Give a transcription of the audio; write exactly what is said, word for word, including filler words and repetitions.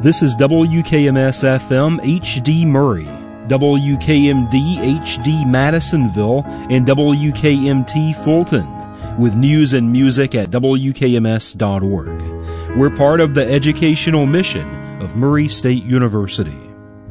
This is W K M S F M H D Murray, W K M D H D Madisonville, and W K M T Fulton, with news and music at W K M S dot org. We're part of the educational mission of Murray State University.